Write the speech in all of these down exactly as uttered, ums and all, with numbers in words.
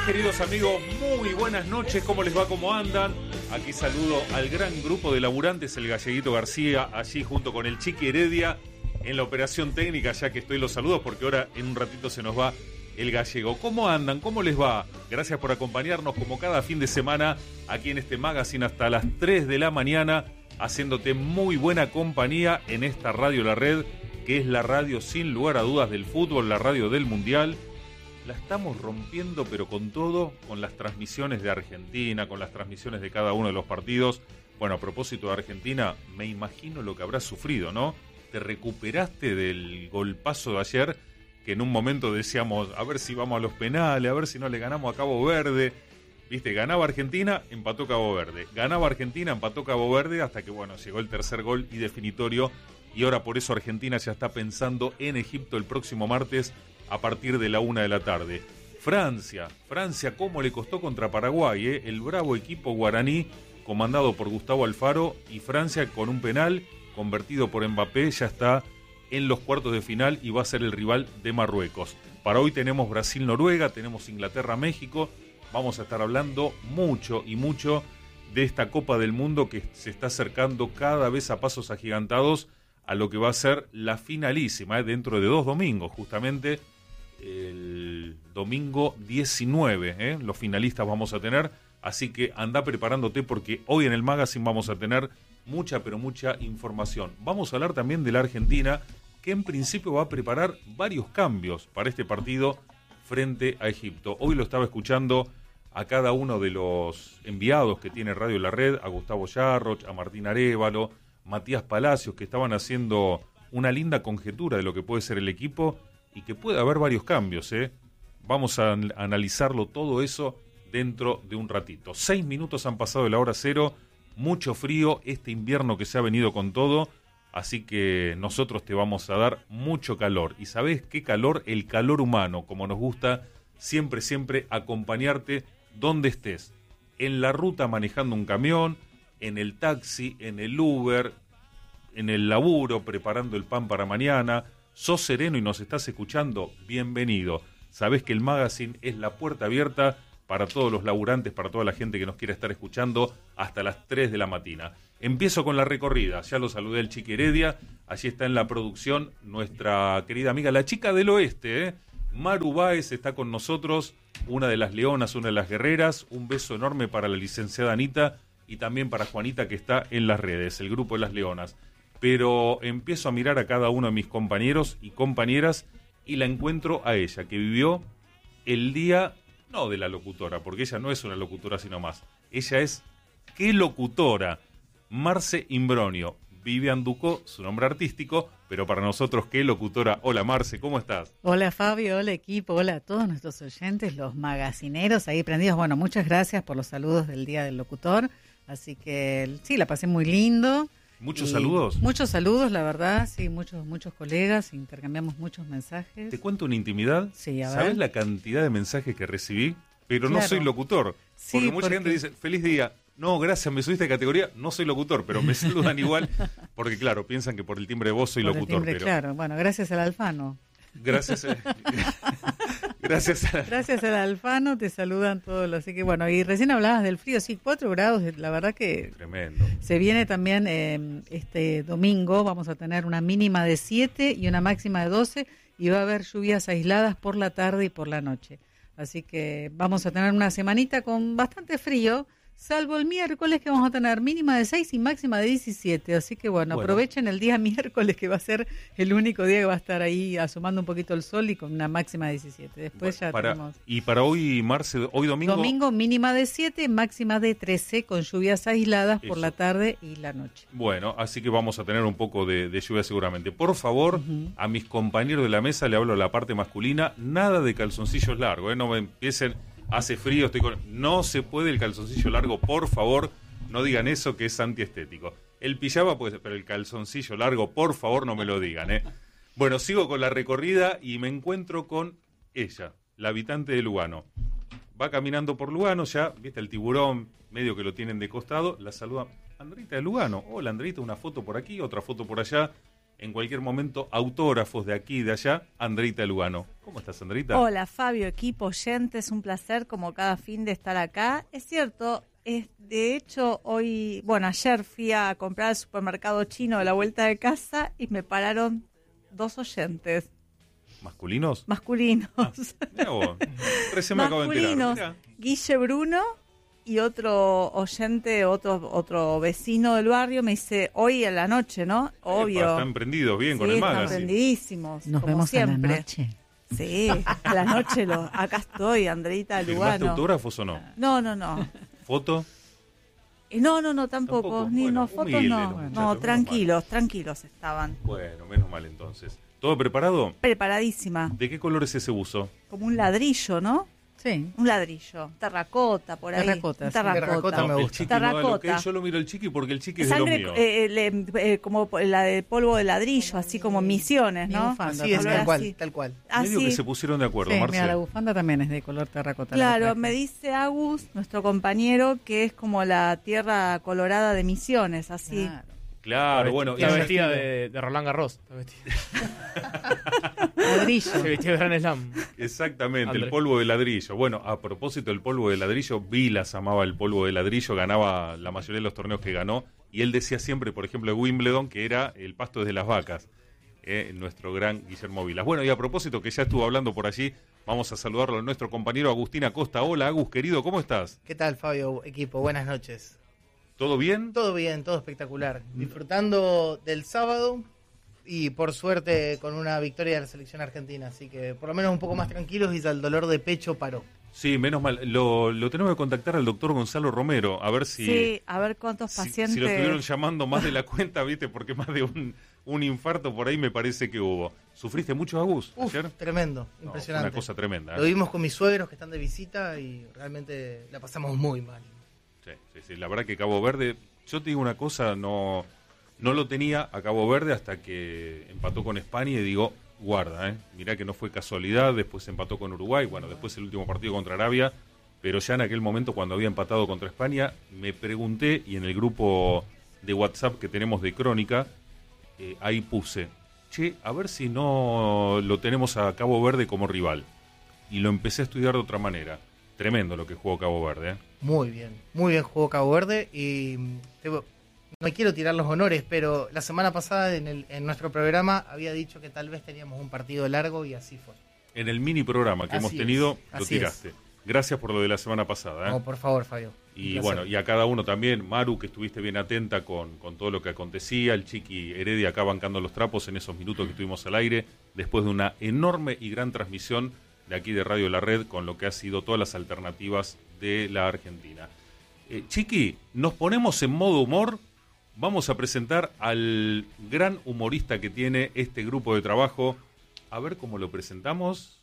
queridos amigos, muy buenas noches, ¿cómo les va? ¿Cómo andan? Aquí saludo al gran grupo de laburantes, el Galleguito García, allí junto con el Chiqui Heredia, en la operación técnica, ya que estoy los saludos, porque ahora en un ratito se nos va el Gallego. ¿Cómo andan? ¿Cómo les va? Gracias por acompañarnos como cada fin de semana aquí en este magazine hasta las tres de la mañana, haciéndote muy buena compañía en esta radio La Red, que es la radio sin lugar a dudas del fútbol, la radio del Mundial. La estamos rompiendo, pero con todo, con las transmisiones de Argentina, con las transmisiones de cada uno de los partidos. Bueno, a propósito de Argentina, me imagino lo que habrás sufrido, ¿no? Te recuperaste del golpazo de ayer, que en un momento decíamos, a ver si vamos a los penales, a ver si no le ganamos a Cabo Verde. Viste, ganaba Argentina, empató Cabo Verde. Ganaba Argentina, empató Cabo Verde, hasta que, bueno, llegó el tercer gol y definitorio. Y ahora por eso Argentina ya está pensando en Egipto el próximo martes, a partir de la una de la tarde. Francia, Francia cómo le costó contra Paraguay, ¿eh? El bravo equipo guaraní comandado por Gustavo Alfaro, y Francia con un penal convertido por Mbappé ya está en los cuartos de final y va a ser el rival de Marruecos. Para hoy tenemos Brasil-Noruega, tenemos Inglaterra-México, vamos a estar hablando mucho y mucho de esta Copa del Mundo que se está acercando cada vez a pasos agigantados a lo que va a ser la finalísima, ¿eh? Dentro de dos domingos justamente. El domingo diecinueve, ¿eh? Los finalistas vamos a tener, así que anda preparándote porque hoy en el magazine vamos a tener mucha pero mucha información. Vamos a hablar también de la Argentina, que en principio va a preparar varios cambios para este partido frente a Egipto. Hoy lo estaba escuchando a cada uno de los enviados que tiene Radio La Red, a Gustavo Yarroch, a Martín Arévalo, Matías Palacios, que estaban haciendo una linda conjetura de lo que puede ser el equipo y que puede haber varios cambios, ¿eh? Vamos a an- analizarlo todo eso dentro de un ratito. Seis minutos han pasado de la hora cero, mucho frío, este invierno que se ha venido con todo, así que nosotros te vamos a dar mucho calor. ¿Y sabés qué calor? El calor humano, como nos gusta siempre, siempre acompañarte donde estés. En la ruta manejando un camión, en el taxi, en el Uber, en el laburo, preparando el pan para mañana. Sos sereno y nos estás escuchando, bienvenido. Sabés que el magazine es la puerta abierta para todos los laburantes, para toda la gente que nos quiera estar escuchando hasta las tres de la mañana. Empiezo con la recorrida, ya lo saludé el Chiqui Heredia, allí está en la producción nuestra querida amiga, la chica del oeste, ¿eh? Maru Báez está con nosotros, una de las leonas, una de las guerreras. Un beso enorme para la licenciada Anita y también para Juanita, que está en las redes, el grupo de las leonas. Pero empiezo a mirar a cada uno de mis compañeros y compañeras y la encuentro a ella, que vivió el día, no de la locutora, porque ella no es una locutora sino más. Ella es, ¿qué locutora? Marce Imbronio. Vivian Ducó, su nombre artístico, pero para nosotros, ¿qué locutora? Hola Marce, ¿cómo estás? Hola Fabio, hola equipo, hola a todos nuestros oyentes, los magacineros ahí prendidos. Bueno, muchas gracias por los saludos del Día del Locutor. Así que sí, la pasé muy lindo. ¿Muchos saludos? Muchos saludos, la verdad, sí, muchos muchos colegas, intercambiamos muchos mensajes. ¿Te cuento una intimidad? Sí, a ver. ¿Sabes la cantidad de mensajes que recibí? Pero Claro. no soy locutor. Sí, porque mucha porque... gente dice, feliz día. No, gracias, me subiste de categoría, no soy locutor, pero me saludan igual, porque claro, piensan que por el timbre de voz soy por locutor. El timbre, pero claro, bueno, gracias al Alfano. Gracias. A... gracias. A... Gracias al Alfano, te saludan todos. Así que bueno, y recién hablabas del frío, sí, cuatro grados, la verdad que... Tremendo. Se viene también eh, este domingo, vamos a tener una mínima de siete y una máxima de doce, y va a haber lluvias aisladas por la tarde y por la noche. Así que vamos a tener una semanita con bastante frío, salvo el miércoles, que vamos a tener mínima de seis y máxima de diecisiete. Así que bueno, bueno, aprovechen el día miércoles, que va a ser el único día que va a estar ahí asomando un poquito el sol, y con una máxima de diecisiete. Después bueno, ya para, tenemos... Y para hoy, Marce, hoy domingo... Domingo mínima de siete, máxima de trece, con lluvias aisladas Eso. por la tarde y la noche. Bueno, así que vamos a tener un poco de, de lluvia seguramente. Por favor, uh-huh. a mis compañeros de la mesa le hablo a la parte masculina, nada de calzoncillos largos, ¿eh? No me empiecen... Hace frío, estoy con... No se puede el calzoncillo largo, por favor, no digan eso, que es antiestético. El pijama puede ser, pero el calzoncillo largo, por favor, no me lo digan, ¿eh? Bueno, sigo con la recorrida y me encuentro con ella, la habitante de Lugano. Va caminando por Lugano, ya, viste el tiburón, medio que lo tienen de costado, la saluda Andreita de Lugano. Hola Andreita, una foto por aquí, otra foto por allá. en cualquier momento, autógrafos de aquí y de allá, Andreita Lugano. ¿Cómo estás, Andreita? Hola, Fabio, equipo, oyentes, un placer como cada fin de estar acá. Es cierto, es, de hecho, hoy, bueno, ayer fui a comprar al supermercado chino de la vuelta de casa y me pararon dos oyentes. ¿Masculinos? Masculinos. Ah, mirá vos, recién me acabo de enterar. Masculinos. Mirá. Guille Bruno y otro oyente, otro otro vecino del barrio me dice, hoy en la noche, ¿no? Obvio. Epa, están prendidos bien sí, con el están magazine. prendidísimos, Nos como vemos siempre. a la noche. Sí, a la noche lo, acá estoy, Andreita ¿Firmaste Lugano. autógrafos o no? No, no, no. ¿Foto? Eh, No, no, no, tampoco. Tampoco. Ni Bueno, no, fotos humilde no. los muchachos, No, menos tranquilos, tranquilos estaban. Bueno, menos mal entonces. ¿Todo preparado? Preparadísima. ¿De qué color es ese buzo? Como un ladrillo, ¿no? Sí. Un ladrillo. Terracota, por ahí. Terracota, Un sí. terracota. Terracota me No, el gusta. chiqui no da lo que Terracota. es, yo lo miro al chiqui porque el chiqui es de lo Sangre, mío. eh, le- eh, como la de polvo de ladrillo, así como misiones, Mi ¿no? bufanda. Así es, Color tal cual, así. tal cual. Medio Así. que se pusieron de acuerdo, Sí, Marce. mira, la bufanda también es de color terracota. la Claro, traje. me dice Agus, nuestro compañero, que es como la tierra colorada de Misiones, así. Claro. Claro, bueno. Está esa- vestida de, de Roland Garros. Está vestida. Ladrillo. Se vestía de Gran Slam. Exactamente, el André. polvo de ladrillo. Bueno, a propósito del polvo de ladrillo, Vilas amaba el polvo de ladrillo, ganaba la mayoría de los torneos que ganó, y él decía siempre, por ejemplo, de Wimbledon, que era el pasto de las vacas, eh, nuestro gran Guillermo Vilas. Bueno, y a propósito, que ya estuvo hablando por allí, vamos a saludarlo a nuestro compañero Agustín Acosta. Hola, Agus, querido, ¿cómo estás? ¿Qué tal, Fabio, equipo? Buenas noches. ¿Todo bien? Todo bien, todo espectacular. Disfrutando del sábado y por suerte con una victoria de la selección argentina. Así que por lo menos un poco más tranquilos y ya el dolor de pecho paró. Sí, menos mal. Lo, lo tenemos que contactar al doctor Gonzalo Romero, a ver si... Sí, a ver cuántos Si, pacientes... si lo estuvieron llamando más de la cuenta, viste, porque más de un, un infarto por ahí me parece que hubo. ¿Sufriste mucho, Agus, Uf, ayer? tremendo, No, impresionante. una cosa tremenda. ¿eh? Lo vimos con mis suegros que están de visita y realmente la pasamos muy mal. Sí, sí, sí, la verdad que Cabo Verde, yo te digo una cosa, no, no lo tenía a Cabo Verde hasta que empató con España y digo, guarda, ¿eh? Mirá que no fue casualidad, después empató con Uruguay, bueno, después el último partido contra Arabia, pero ya en aquel momento cuando había empatado contra España, me pregunté, y en el grupo de WhatsApp que tenemos de Crónica, eh, ahí puse, che, a ver si no lo tenemos a Cabo Verde como rival. Y lo empecé a estudiar de otra manera. Tremendo lo que jugó Cabo Verde, ¿eh? Muy bien, muy bien jugó Cabo Verde y mm, te- no me quiero tirar los honores, pero la semana pasada en, el, en nuestro programa había dicho que tal vez teníamos un partido largo y así fue. En el mini programa que Así hemos es, tenido, lo así tiraste. Gracias por lo de la semana pasada. ¿eh? No, por favor, Fabio. Un Y placer. bueno, y a cada uno también, Maru, que estuviste bien atenta con, con todo lo que acontecía, el Chiqui Heredia acá bancando los trapos en esos minutos que estuvimos al aire, después de una enorme y gran transmisión de aquí de Radio La Red con lo que ha sido todas las alternativas de la Argentina. Eh, Chiqui, nos ponemos en modo humor, vamos a presentar al gran humorista que tiene este grupo de trabajo, a ver cómo lo presentamos.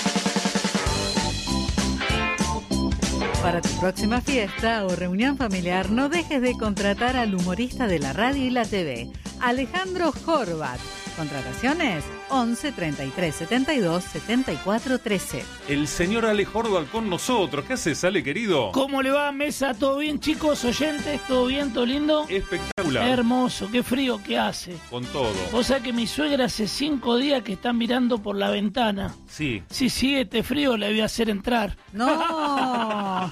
Para tu próxima fiesta o reunión familiar, no dejes de contratar al humorista de la radio y la T V, Alejandro Horvat. Contrataciones once treinta y tres setenta y dos setenta y cuatro trece. El señor Ale Horvat con nosotros. ¿Qué haces, Ale, querido? ¿Cómo le va, mesa? ¿Todo bien, chicos, oyentes? ¿Todo bien, todo lindo? Espectacular. Hermoso, qué frío que hace. Con todo. O sea que mi suegra hace cinco días que está mirando por la ventana. Sí. Si sigue este frío, le voy a hacer entrar. ¡No!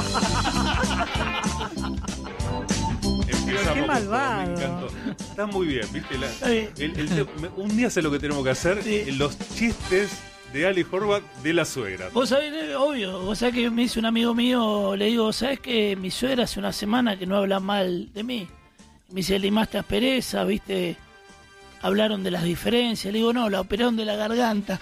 Empezamos qué con todo, malvado. me encantó. Está muy bien, ¿viste? La- Sí. el- el te- me- un día sé lo que tenemos que hacer, Sí. eh, los chistes de Ale Horvat de la suegra. Vos sabés, eh, obvio, vos sabés que me dice un amigo mío, le digo, ¿sabés que mi suegra hace una semana que no habla mal de mí? Me dice, limaste aspereza, viste, hablaron de las diferencias. Le digo, no, la operaron de la garganta.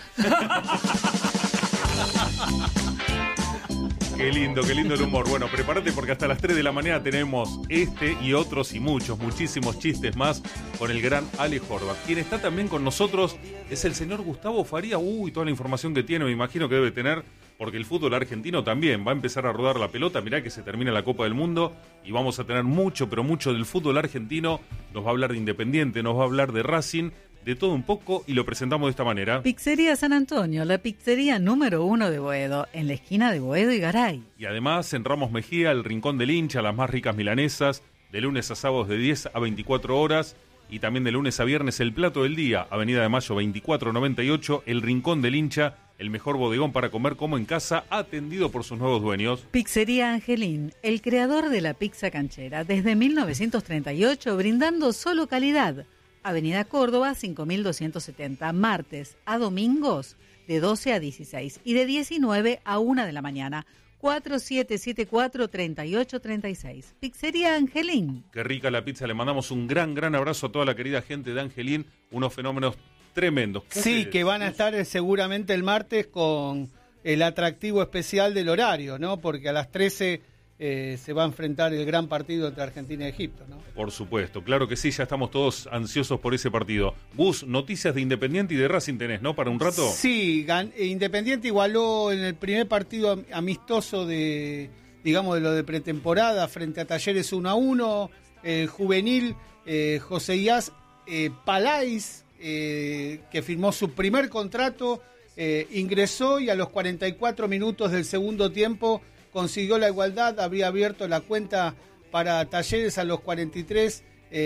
Qué lindo, qué lindo el humor. Bueno, prepárate porque hasta las tres de la mañana tenemos este y otros y muchos, muchísimos chistes más con el gran Ale Horvat. Quien está también con nosotros es el señor Gustavo Faría. Uy, toda la información que tiene, me imagino que debe tener, porque el fútbol argentino también va a empezar a rodar la pelota. Mirá que se termina la Copa del Mundo y vamos a tener mucho, pero mucho del fútbol argentino. Nos va a hablar de Independiente, nos va a hablar de Racing, de todo un poco, y lo presentamos de esta manera. Pizzería San Antonio, la pizzería número uno de Boedo, en la esquina de Boedo y Garay. Y además en Ramos Mejía, el Rincón del Hincha, las más ricas milanesas, de lunes a sábados de diez a veinticuatro horas. Y también de lunes a viernes el plato del día, Avenida de Mayo veinticuatro noventa y ocho, el Rincón del Hincha, el mejor bodegón para comer como en casa, atendido por sus nuevos dueños. Pizzería Angelín, el creador de la pizza canchera, desde mil novecientos treinta y ocho, brindando solo calidad. Avenida Córdoba cinco mil doscientos setenta, martes a domingos de doce a dieciséis y de diecinueve a una de la mañana. cuatro siete siete cuatro, tres ocho tres seis. Pizzería Angelín. Qué rica la pizza, le mandamos un gran, gran abrazo a toda la querida gente de Angelín, unos fenómenos tremendos. Sí, que van a estar eh, seguramente el martes con el atractivo especial del horario, ¿no? Porque a las trece eh, se va a enfrentar el gran partido entre Argentina y Egipto, ¿no? Por supuesto, claro que sí, ya estamos todos ansiosos por ese partido. Gus, noticias de Independiente y de Racing tenés, ¿no? Para un rato. Sí, gan- Independiente igualó en el primer partido am- amistoso de, digamos, de lo de pretemporada frente a Talleres uno a uno, el juvenil eh, José Iás eh, Palais, eh, que firmó su primer contrato, eh, ingresó y a los cuarenta y cuatro minutos del segundo tiempo consiguió la igualdad, había abierto la cuenta para Talleres a los cuarenta y tres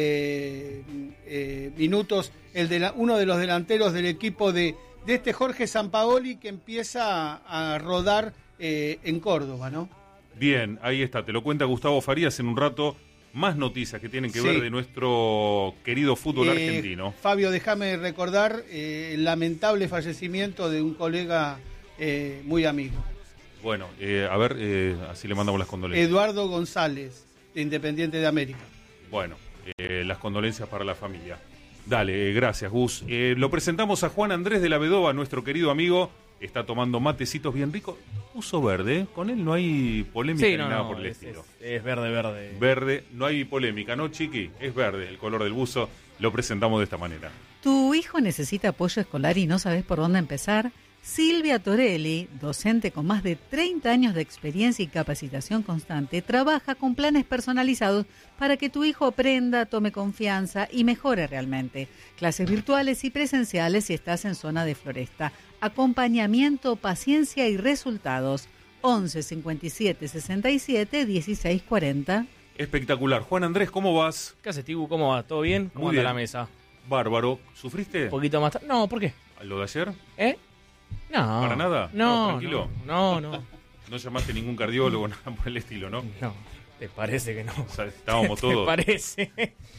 eh, eh, minutos, el de la, uno de los delanteros del equipo de, de este Jorge Sampaoli, que empieza a, a rodar eh, en Córdoba, ¿no? Bien, ahí está, te lo cuenta Gustavo Farías en un rato. Más noticias que tienen que Sí. ver de nuestro querido fútbol Eh, argentino. Fabio, déjame recordar eh, el lamentable fallecimiento de un colega eh, muy amigo. Bueno, eh, a ver, eh, así le mandamos las condolencias. Eduardo González, de Independiente de América. Bueno, eh, las condolencias para la familia. Dale, eh, gracias, Gus. Eh, lo presentamos a Juan Andrés de la Vedova, nuestro querido amigo. Está tomando matecitos bien ricos. Uso verde, ¿eh? Con él no hay polémica Sí, ni no, nada no, por el es, estilo. es- es verde, verde. Verde, no hay polémica, ¿no, Chiqui? Es verde, el color del buzo. Lo presentamos de esta manera. ¿Tu hijo necesita apoyo escolar y no sabes por dónde empezar? Silvia Torelli, docente con más de treinta años de experiencia y capacitación constante, trabaja con planes personalizados para que tu hijo aprenda, tome confianza y mejore realmente. Clases virtuales y presenciales si estás en zona de Floresta. Acompañamiento, paciencia y resultados. once cincuenta y siete sesenta y siete dieciséis cuarenta. Espectacular. Juan Andrés, ¿cómo vas? ¿Qué haces, Tibu? ¿Cómo va? ¿Todo bien? ¿Cómo Muy anda bien. la mesa? Bárbaro. ¿Sufriste Un poquito más tarde. No, ¿por qué? lo de ayer? ¿Eh? No. ¿Para nada? No, No, tranquilo. No, no. No llamaste ningún cardiólogo, nada por el estilo, ¿no? No, te parece que no. O sea, estábamos ¿Te todos. parece?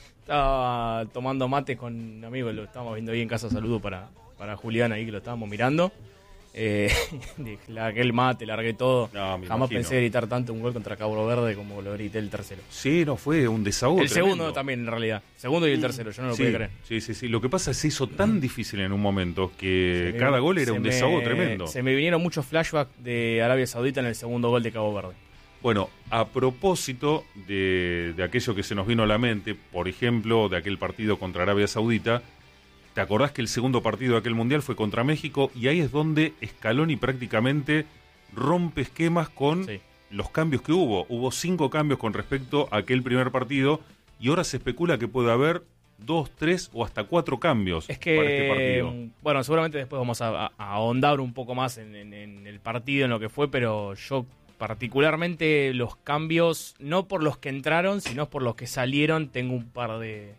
Estaba tomando mate con un amigo, lo estábamos viendo ahí en casa. Saludo para, para Julián ahí, que lo estábamos mirando. Eh, largué el mate, largué todo. No, me Jamás imagino. pensé gritar tanto un gol contra Cabo Verde como lo grité el tercero. Sí, no, fue un desahogo el tremendo. segundo también, en realidad. Segundo y el tercero, yo no lo Sí, podía creer. sí, sí, sí. Lo que pasa es que se hizo tan difícil en un momento que Se me- cada gol era se un me- desahogo tremendo. Se me vinieron muchos flashbacks de Arabia Saudita en el segundo gol de Cabo Verde. Bueno, a propósito de, de aquello que se nos vino a la mente, por ejemplo, de aquel partido contra Arabia Saudita, ¿te acordás que el segundo partido de aquel Mundial fue contra México? Y ahí es donde Scaloni prácticamente rompe esquemas con Sí. los cambios que hubo. Hubo cinco cambios con respecto a aquel primer partido y ahora se especula que puede haber dos, tres o hasta cuatro cambios Es para este que, partido. mm, bueno, seguramente después vamos a, a- a ahondar un poco más en, en- en el partido, en lo que fue, pero yo particularmente los cambios, no por los que entraron, sino por los que salieron, tengo un par de,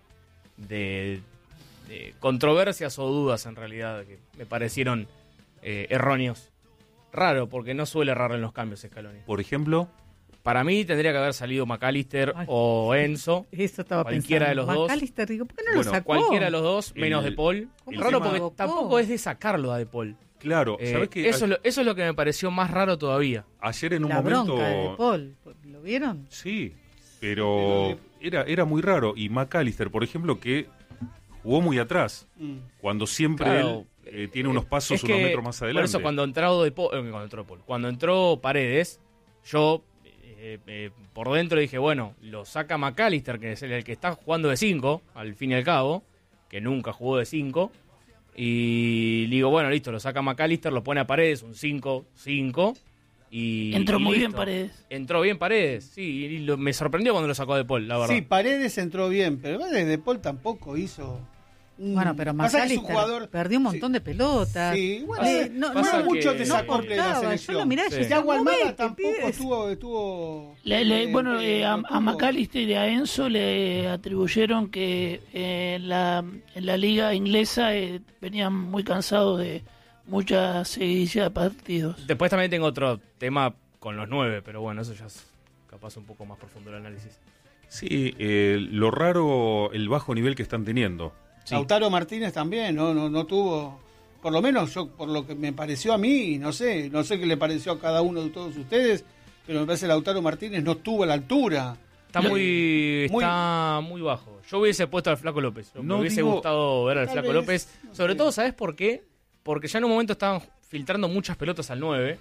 de, de controversias o dudas en realidad que me parecieron eh, erróneos. Raro, porque no suele errar en los cambios Scaloni. Por ejemplo, Para mí tendría que haber salido McAllister Ay. o Enzo. Eso estaba Cualquiera pensando. de los dos. McAllister, digo, ¿por qué no Bueno, lo sacó? Cualquiera de los dos, menos El- De Paul. el Raro tema- porque Sacó. tampoco es de sacarlo a De Paul. claro, Eh, ¿sabés qué? eso, es lo, eso es lo que me pareció más raro todavía. Ayer en un La momento... bronca de Paul. ¿Lo vieron? Sí, pero era, era muy raro. Y McAllister, por ejemplo, que jugó muy atrás, Mm. cuando siempre Claro. él eh, tiene unos pasos Es unos que, metros más adelante. Por eso cuando entró De Paul, eh, cuando entró, De Paul, cuando entró Paredes, yo eh, eh, por dentro dije, bueno, lo saca McAllister, que es el, el que está jugando de cinco, al fin y al cabo, que nunca jugó de cinco. Y digo, bueno, listo, lo saca McAllister, lo pone a Paredes, un cinco cinco. Y, Entró y muy listo. bien Paredes. Entró bien Paredes, sí, y lo- me sorprendió cuando lo sacó De Paul, la verdad. Sí, Paredes entró bien, pero bueno, De Paul tampoco hizo un- Bueno, pero pasa que es un McAllister jugador- perdió un montón sí. de pelotas. Sí, bueno, Eh, no, no, no pasa mucho que- desacople de la aportaba, selección. yo lo miré, yo Sí. decía, Thiago Almada "Movete, tampoco pibes". estuvo... estuvo Le- le- eh, bueno, eh, a, no a tuvo- McAllister y a Enzo le atribuyeron que eh, en, la, en la liga inglesa eh, venían muy cansados de mucha seguidilla de partidos. Después también tengo otro tema con los nueve, pero bueno, eso ya es capaz un poco más profundo el análisis. Sí, eh, lo raro, el bajo nivel que están teniendo. Sí. Lautaro Martínez también, no, no, no tuvo, por lo menos yo, por lo que me pareció a mí, no sé, no sé qué le pareció a cada uno de todos ustedes, pero me parece que Lautaro Martínez no estuvo a la altura. Está Lo- muy, muy- está muy bajo. Yo hubiese puesto al Flaco López. Me No hubiese digo- gustado ver al Tal Flaco vez, López. no Sobre sé. todo, ¿sabes por qué? Porque ya en un momento estaban filtrando muchas pelotas al nueve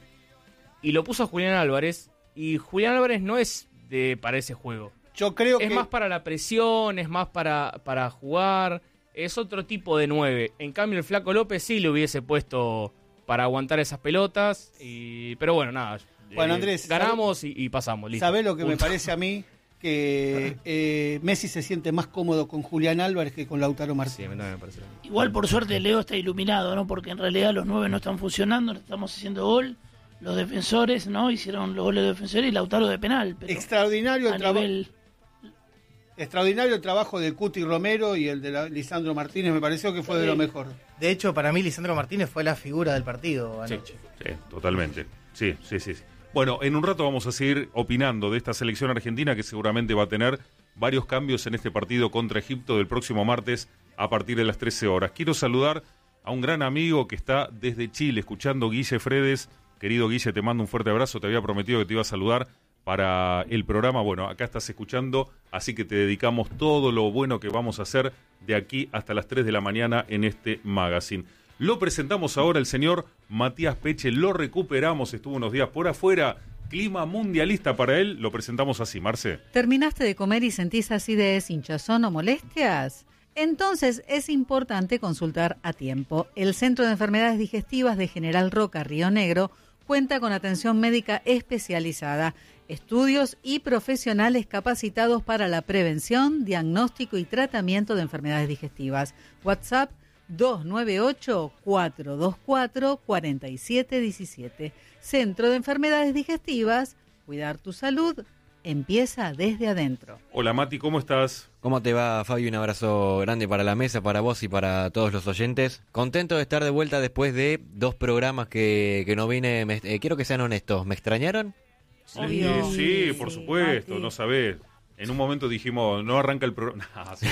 y lo puso a Julián Álvarez. Y Julián Álvarez no es de para ese juego. Yo creo Es que más para la presión, es más para, para jugar. Es otro tipo de nueve. En cambio, el Flaco López sí lo hubiese puesto para aguantar esas pelotas. Y, pero bueno, nada. Bueno, eh, Andrés, ganamos y, y pasamos. Listo. ¿sabés lo que me Punto. parece a mí? Que eh, Messi se siente más cómodo con Julián Álvarez que con Lautaro Sí, a mí Martínez. también me parece lo mismo. Igual por suerte Leo está iluminado, ¿no? Porque en realidad los nueve no están funcionando, no estamos haciendo gol. Los defensores, ¿no? Hicieron los goles de defensores y Lautaro de penal. Pero Extraordinario a el, traba- nivel... extraordinario el trabajo de Cuti Romero y el de la- Lisandro Martínez, me pareció que fue de lo mejor. De hecho, para mí, Lisandro Martínez fue la figura del partido Sí, anoche. sí, totalmente. Sí, sí, sí. sí. Bueno, en un rato vamos a seguir opinando de esta selección argentina que seguramente va a tener varios cambios en este partido contra Egipto del próximo martes a partir de las trece horas. Quiero saludar a un gran amigo que está desde Chile escuchando, Guille Fredes. Querido Guille, te mando un fuerte abrazo. Te había prometido que te iba a saludar para el programa. Bueno, acá estás escuchando, así que te dedicamos todo lo bueno que vamos a hacer de aquí hasta las tres de la mañana en este magazine. Lo presentamos ahora el señor Matías Peche, lo recuperamos, estuvo unos días por afuera, clima mundialista para él, lo presentamos así, Marce. ¿Terminaste de comer y sentís acidez, hinchazón o molestias? Entonces es importante consultar a tiempo. El Centro de Enfermedades Digestivas de General Roca, Río Negro, cuenta con atención médica especializada, estudios y profesionales capacitados para la prevención, diagnóstico y tratamiento de enfermedades digestivas. WhatsApp dos nueve ocho, cuatro dos cuatro, cuatro siete uno siete. Centro de Enfermedades Digestivas, cuidar tu salud empieza desde adentro. Hola Mati, ¿cómo estás? ¿Cómo te va, Fabio? Un abrazo grande para la mesa, para vos y para todos los oyentes. Contento de estar de vuelta después de dos programas que, que no vine. Me- eh, quiero que sean honestos, ¿me extrañaron? Obvio. Eh, sí, por Sí, supuesto, Mati. no sabés. En un momento dijimos, no arranca el programa. Nah, sí.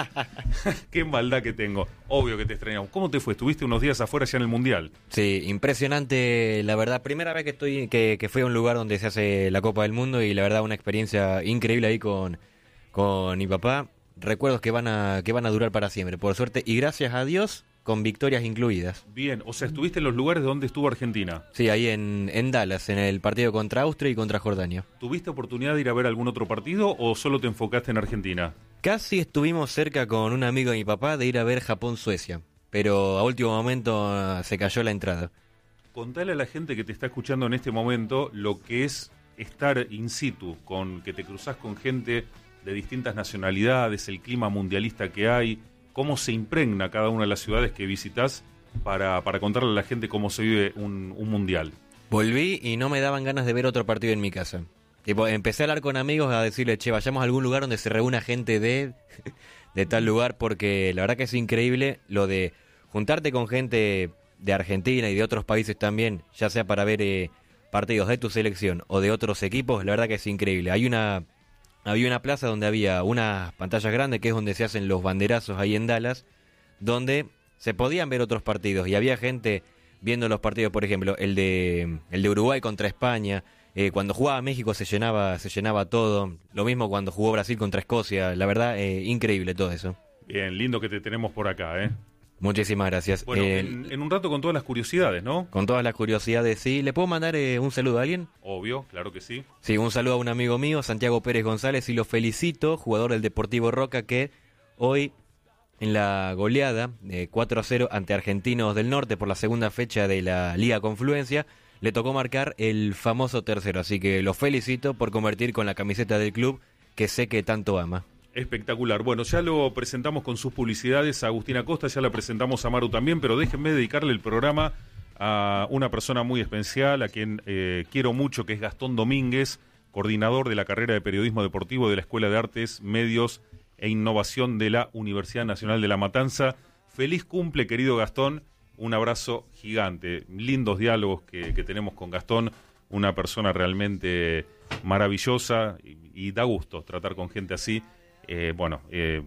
Qué maldad que tengo. Obvio que te extrañamos. ¿Cómo te fue? Estuviste unos días afuera ya en el Mundial. Sí, impresionante, la verdad. Primera vez que estoy que, que fui a un lugar donde se hace la Copa del Mundo y la verdad una experiencia increíble ahí con, con mi papá. Recuerdos que van a que van a durar para siempre, por suerte y gracias a Dios con victorias incluidas. Bien, o sea, estuviste en los lugares donde estuvo Argentina. Sí, ahí en, en Dallas, en el partido contra Austria y contra Jordania. ¿Tuviste oportunidad de ir a ver algún otro partido o solo te enfocaste en Argentina? Casi estuvimos cerca con un amigo de mi papá de ir a ver Japón-Suecia, pero a último momento ah, se cayó la entrada. Contale a la gente que te está escuchando en este momento lo que es estar in situ, con que te cruzás con gente de distintas nacionalidades, el clima mundialista que hay, cómo se impregna cada una de las ciudades que visitas para, para contarle a la gente cómo se vive un, un mundial. Volví y no me daban ganas de ver otro partido en mi casa. Tipo, empecé a hablar con amigos a decirle, che, vayamos a algún lugar donde se reúna gente de, de tal lugar, porque la verdad que es increíble lo de juntarte con gente de Argentina y de otros países también, ya sea para ver eh, partidos de tu selección o de otros equipos, la verdad que es increíble. Hay una, había una plaza donde había unas pantallas grandes, que es donde se hacen los banderazos ahí en Dallas, donde se podían ver otros partidos y había gente viendo los partidos, por ejemplo, el de el de Uruguay contra España. Eh, cuando jugaba México se llenaba se llenaba todo. Lo mismo cuando jugó Brasil contra Escocia. La verdad, eh, increíble todo eso. Bien, lindo que te tenemos por acá, ¿eh? Muchísimas gracias. Bueno, Eh, en, en un rato con todas las curiosidades, ¿no? Con todas las curiosidades, sí. ¿Le puedo mandar eh, un saludo a alguien? Obvio, claro que sí. Sí, un saludo a un amigo mío, Santiago Pérez González, y lo felicito, jugador del Deportivo Roca, que hoy en la goleada de cuatro a cero ante Argentinos del Norte por la segunda fecha de la Liga Confluencia, le tocó marcar el famoso tercero. Así que lo felicito por convertir con la camiseta del club que sé que tanto ama. Espectacular. Bueno, ya lo presentamos con sus publicidades a Agustín Acosta, ya la presentamos a Maru también, pero déjenme dedicarle el programa a una persona muy especial, a quien eh, quiero mucho, que es Gastón Domínguez, coordinador de la carrera de Periodismo Deportivo de la Escuela de Artes, Medios e Innovación de la Universidad Nacional de La Matanza. Feliz cumple, querido Gastón, un abrazo gigante. Lindos diálogos que, que tenemos con Gastón, una persona realmente maravillosa y, y da gusto tratar con gente así. Eh, bueno, eh,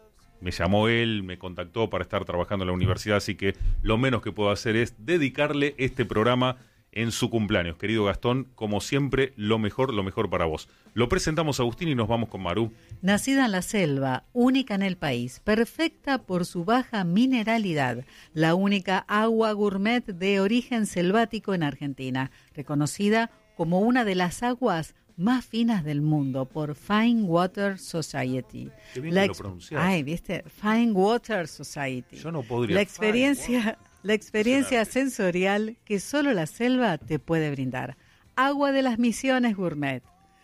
me llamó él, me contactó para estar trabajando en la universidad, así que lo menos que puedo hacer es dedicarle este programa en su cumpleaños. Querido Gastón, como siempre, lo mejor, lo mejor para vos. Lo presentamos a Agustín y nos vamos con Maru. Nacida en la selva, única en el país, perfecta por su baja mineralidad, la única agua gourmet de origen selvático en Argentina, reconocida como una de las aguas más finas del mundo por Fine Water Society. Qué bien la que lo ex- pronunciás. Ay, ¿viste? Fine Water Society. Yo no podría. La experiencia, la experiencia sensorial que solo la selva te puede brindar. Agua de las Misiones Gourmet.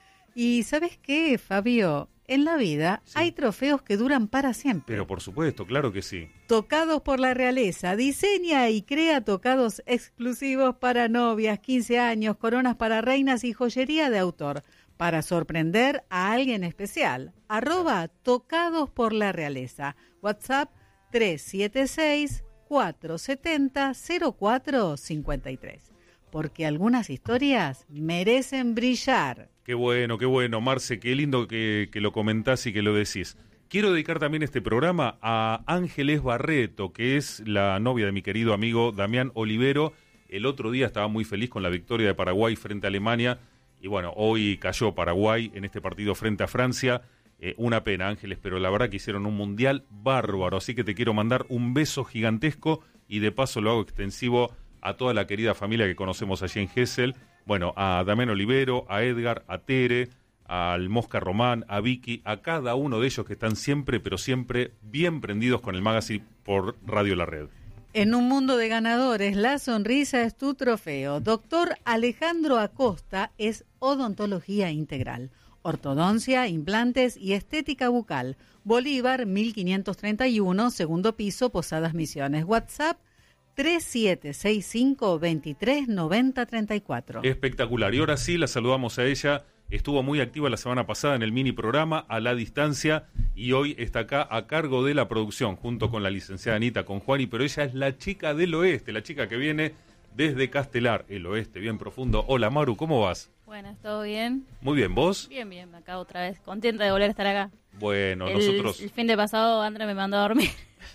Y ¿sabes qué, Fabio? En la vida Sí. hay trofeos que duran para siempre. Pero por supuesto, claro que sí. Tocados por la Realeza diseña y crea tocados exclusivos para novias, quince años, coronas para reinas y joyería de autor, para sorprender a alguien especial. Arroba Tocados por la Realeza. WhatsApp tres siete seis, cuatro siete cero, cero cuatro cinco tres. Porque algunas historias merecen brillar. Qué bueno, qué bueno, Marce, qué lindo que, que lo comentás y que lo decís. Quiero dedicar también este programa a Ángeles Barreto, que es la novia de mi querido amigo Damián Olivero. El otro día estaba muy feliz con la victoria de Paraguay frente a Alemania. Y bueno, hoy cayó Paraguay en este partido frente a Francia. Eh, una pena, Ángeles, pero la verdad que hicieron un mundial bárbaro. Así que te quiero mandar un beso gigantesco y de paso lo hago extensivo a toda la querida familia que conocemos allí en Gesell. Bueno, a Damián Olivero, a Edgar, a Tere, al Mosca Román, a Vicky, a cada uno de ellos que están siempre, pero siempre bien prendidos con el magazine por Radio La Red. En un mundo de ganadores, la sonrisa es tu trofeo. Doctor Alejandro Acosta es odontología integral, ortodoncia, implantes y estética bucal. Bolívar mil quinientos treinta y uno, segundo piso, Posadas Misiones. WhatsApp tres siete seis cinco, dos tres nueve cero tres cuatro. Espectacular. Y ahora sí, la saludamos a ella. Estuvo muy activa la semana pasada en el mini programa A la Distancia y hoy está acá a cargo de la producción junto con la licenciada Anita, con Juani, pero ella es la chica del oeste, la chica que viene desde Castelar, el oeste, bien profundo. Hola Maru, ¿cómo vas? Buenas, ¿todo bien? Muy bien, ¿vos? Bien, bien, me acabo otra vez. Contenta de volver a estar acá. Bueno, el, nosotros... El fin de pasado Andrea me mandó a dormir.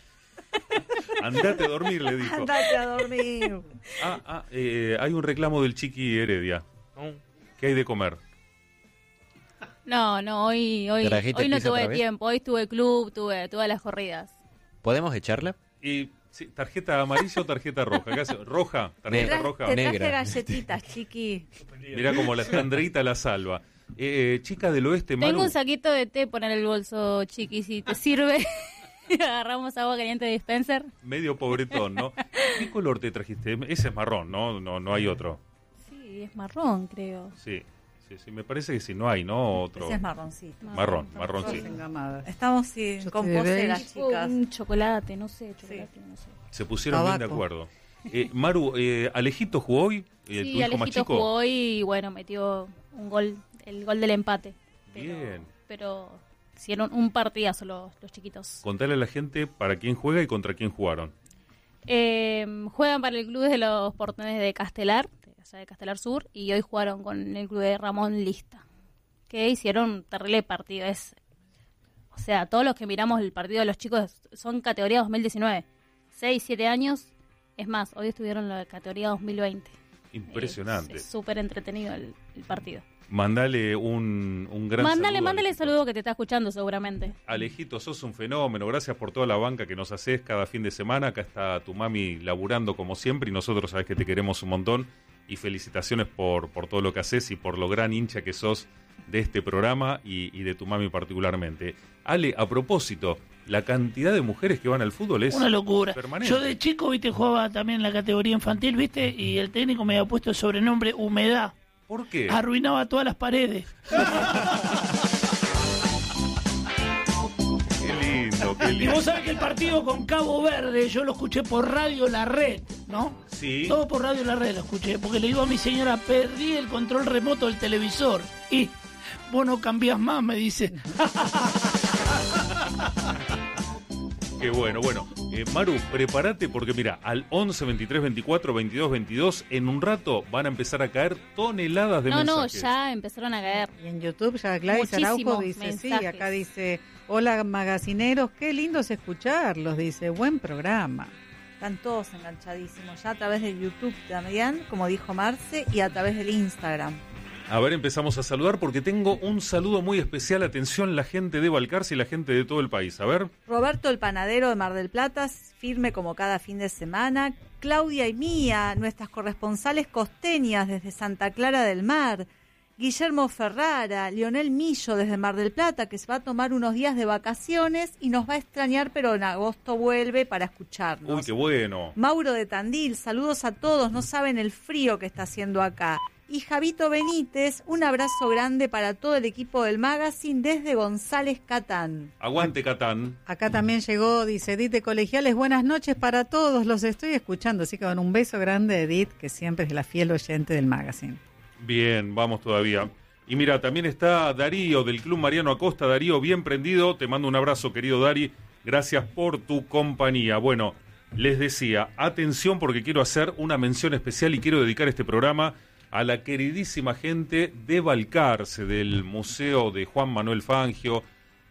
Andate a dormir, le dijo. Andate a dormir. Ah, ah eh, hay un reclamo del Chiqui Heredia. ¿Qué hay de comer? No, no, hoy hoy, ¿Trajiste hoy no pizza tuve otra vez? tiempo. Hoy tuve club, tuve todas las corridas. ¿Podemos echarla? Y, sí, ¿tarjeta amarilla o tarjeta roja? ¿Qué hace? ¿Roja? ¿Tarjeta Negra. roja? Te traje Negra. galletitas, chiqui. Mirá como la Andreita la salva. Eh, eh, chica del oeste, Maru. Tengo un saquito de té por en el bolso, chiqui, si te sirve. Agarramos agua caliente de dispenser. Medio pobretón, ¿no? ¿Qué color te trajiste? Ese es marrón, ¿no? No, no hay otro. Sí, es marrón, creo. Sí, sí, sí, me parece que si no hay, ¿no? Otro. Ese es marroncito. Marrón, marrón, sí. Engamadas. Estamos sí, Yo con estoy de poseras, beige. chicas. Un chocolate, no sé, chocolate, no sé. Se pusieron bien de Tabaco. acuerdo. Eh, Maru, eh, ¿Alejito jugó hoy? Eh, Sí, ¿Tu hijo más Alejito chico? jugó hoy y bueno, metió un gol, el gol del empate. Pero, Bien. Pero hicieron un partidazo los, los chiquitos. Contale a la gente para quién juega y contra quién jugaron. Eh, juegan para el club de los portones de Castelar, de, o sea, de Castelar Sur, y hoy jugaron con el club de Ramón Lista, que hicieron un terrible partido. Es, o sea, todos los que miramos el partido de los chicos son categoría dos mil diecinueve, seis, siete años. Es más, hoy estuvieron en la categoría dos mil veinte. Impresionante. Es súper entretenido el, el partido. Mandale un, un gran Mándale, saludo. mándale Alejito. saludo que te está escuchando seguramente. Alejito, sos un fenómeno. Gracias por toda la banca que nos haces cada fin de semana. Acá está tu mami laburando como siempre y nosotros sabés que te queremos un montón. Y felicitaciones por, por todo lo que haces y por lo gran hincha que sos de este programa y, y de tu mami particularmente. Ale, a propósito, la cantidad de mujeres que van al fútbol es Una locura. permanente. Yo de chico, viste, jugaba también en la categoría infantil, viste, y el técnico me había puesto el sobrenombre Humedad. ¿Por qué? Arruinaba todas las paredes. Y vos sabés que el partido con Cabo Verde, yo lo escuché por Radio La Red, ¿no? Sí. Todo por Radio La Red lo escuché, porque le digo a mi señora, perdí el control remoto del televisor. Y vos no cambiás más, me dice. Qué bueno, bueno. Eh, Maru, prepárate porque mira, al once, veintitrés, veinticuatro, veintidós, veintidós, en un rato van a empezar a caer toneladas de No, no, mensajes. ya empezaron a caer. Y en YouTube ya Gladys Muchísimos Araujo dice, mensajes. sí, acá dice, hola magacineros, qué lindos escucharlos, dice, buen programa. Están todos enganchadísimos, ya a través de YouTube también, como dijo Marce, y a través del Instagram. A ver, empezamos a saludar porque tengo un saludo muy especial. Atención, la gente de Balcarce y la gente de todo el país. A ver. Roberto el panadero de Mar del Plata, firme como cada fin de semana. Claudia y Mía, nuestras corresponsales costeñas desde Santa Clara del Mar. Guillermo Ferrara, Lionel Millo desde Mar del Plata, que se va a tomar unos días de vacaciones y nos va a extrañar, pero en agosto vuelve para escucharnos. Uy, qué bueno. Mauro de Tandil, saludos a todos, no saben el frío que está haciendo acá. Y Javito Benítez, un abrazo grande para todo el equipo del Magazine desde González Catán. Aguante, Catán. Acá también llegó, dice Edith de Colegiales, buenas noches para todos, los estoy escuchando, así que con un beso grande Edith, que siempre es la fiel oyente del Magazine. Bien, vamos todavía. Y mira, también está Darío del Club Mariano Acosta. Darío, bien prendido, te mando un abrazo, querido Dari, gracias por tu compañía. Bueno, les decía, atención porque quiero hacer una mención especial y quiero dedicar este programa a la queridísima gente de Balcarce, del Museo de Juan Manuel Fangio,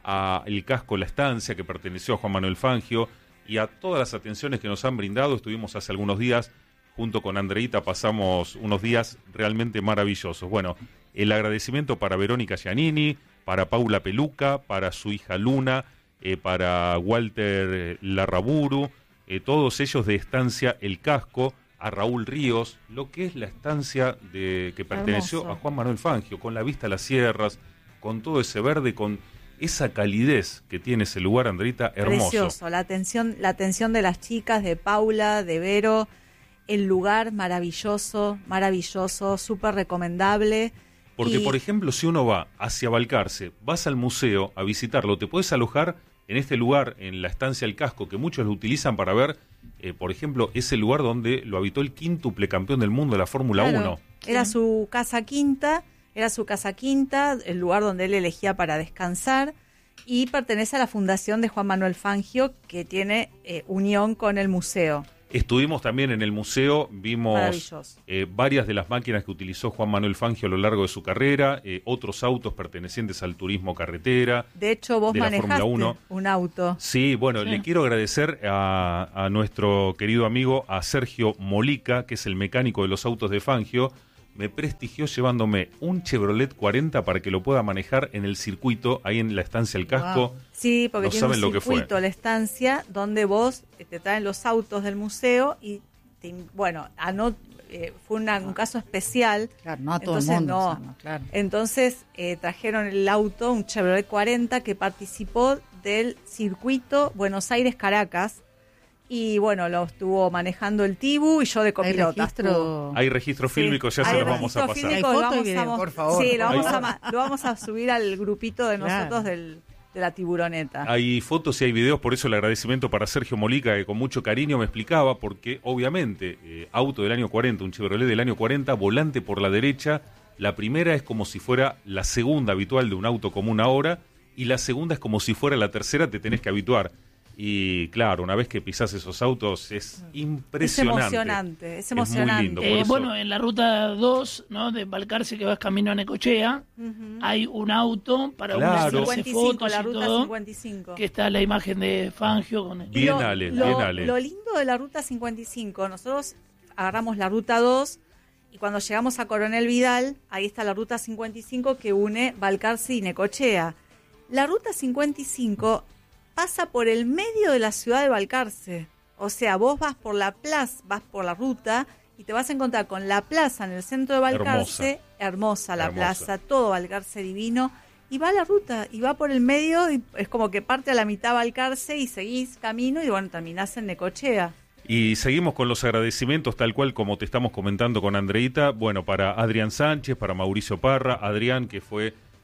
a el Casco La Estancia, que perteneció a Juan Manuel Fangio, y a todas las atenciones que nos han brindado. Estuvimos hace algunos días, junto con Andreita, pasamos unos días realmente maravillosos. Bueno, el agradecimiento para Verónica Giannini, para Paula Peluca, para su hija Luna, eh, para Walter Larraburu, eh, todos ellos de Estancia El Casco, a Raúl Ríos, lo que es la estancia de que perteneció Hermoso. a Juan Manuel Fangio, con la vista a las sierras, con todo ese verde, con esa calidez que tiene ese lugar, Andrita, hermoso. Precioso, la atención, la atención de las chicas, de Paula, de Vero, el lugar maravilloso, maravilloso, súper recomendable. Porque, Y- por ejemplo, si uno va hacia Balcarce, vas al museo a visitarlo, te puedes alojar en este lugar, en la estancia El Casco, que muchos lo utilizan para ver, eh, por ejemplo, ese lugar donde lo habitó el quíntuple campeón del mundo de la Fórmula Claro, uno. Era su casa quinta, era su casa quinta, el lugar donde él elegía para descansar, y pertenece a la fundación de Juan Manuel Fangio, que tiene eh, unión con el museo. Estuvimos también en el museo, vimos Maravilloso. eh, varias de las máquinas que utilizó Juan Manuel Fangio a lo largo de su carrera, eh, otros autos pertenecientes al turismo carretera. De hecho, vos de la manejaste Fórmula uno. un auto. Sí, bueno, Sí. le quiero agradecer a, a nuestro querido amigo, a Sergio Molica, que es el mecánico de los autos de Fangio. Me prestigió llevándome un Chevrolet cuarenta para que lo pueda manejar en el circuito, ahí en la estancia El Casco. Wow. Sí, porque No tiene saben un lo que fue. circuito, la estancia, donde vos eh, te traen los autos del museo y, te, bueno, anot, eh, fue una- un caso especial. Claro, no a todo el Entonces, mundo, no. o sea, no, claro. Entonces eh, trajeron el auto, un Chevrolet cuarenta, que participó del circuito Buenos Aires-Caracas. Y bueno, lo estuvo manejando el Tibu y yo de Hay copilota. registro. estuvo. Hay registro fílmico, ya Hay se los vamos a registro pasar. fílmico, Hay lo foto y vamos video, a mo- por favor. Sí, lo vamos, Ahí- a, ma- lo vamos a subir al grupito de Claro. nosotros del, de la tiburoneta. Hay fotos y hay videos, por eso el agradecimiento para Sergio Molica, que con mucho cariño me explicaba, porque obviamente, eh, auto del año cuarenta, un Chevrolet del año cuarenta, volante por la derecha, la primera es como si fuera la segunda habitual de un auto común ahora, y la segunda es como si fuera la tercera, te tenés que habituar. Y claro, una vez que pisás esos autos es impresionante. Es emocionante, es Es muy emocionante. lindo, por Eh, eso. bueno, en la ruta dos, ¿no? De Balcarce, que vas camino a Necochea, Ujú. hay un auto para uno Claro. hacerse cincuenta y cinco, fotos la y ruta todo, cincuenta y cinco. que está la imagen de Fangio con el... Y Bien, lo, Ale, lo- bien, Ale. Lo lindo de la ruta cincuenta y cinco, nosotros agarramos la ruta dos y cuando llegamos a Coronel Vidal, ahí está la ruta cincuenta y cinco que une Balcarce y Necochea. La ruta cincuenta y cinco pasa por el medio de la ciudad de Balcarce. O sea, vos vas por la plaza, vas por la ruta y te vas a encontrar con la plaza en el centro de Balcarce. Hermosa, la Hermosa. plaza, todo Balcarce divino. Y va a la ruta, y va por el medio, y es como que parte a la mitad Balcarce y seguís camino y bueno, terminás en Necochea. Y seguimos con los agradecimientos, tal cual como te estamos comentando con Andreita. Bueno, para Adrián Sánchez, para Mauricio Parra, Adrián, que fue